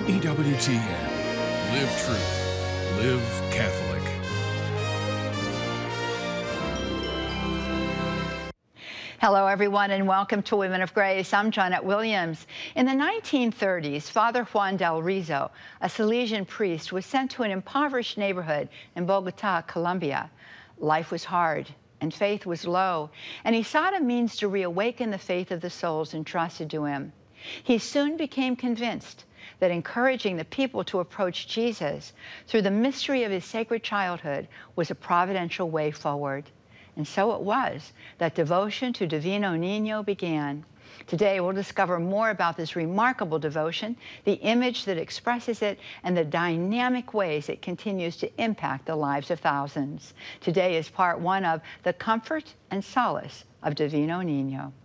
EWTN. Live truth. Live Catholic. Hello, everyone, and welcome to Women of Grace. I'm Janet Williams. In the 1930s, Father Juan del Rizo, a Salesian priest, was sent to an impoverished neighborhood in Bogota, Colombia. Life was hard, and faith was low, and he sought a means to reawaken the faith of the souls entrusted to him. He soon became convinced that encouraging the people to approach Jesus through the mystery of his sacred childhood was a providential way forward. And so it was that devotion to Divino Niño began. Today, we'll discover more about this remarkable devotion, the image that expresses it, and the dynamic ways it continues to impact the lives of thousands. Today is part one of The Comfort and Solace of Divino Niño.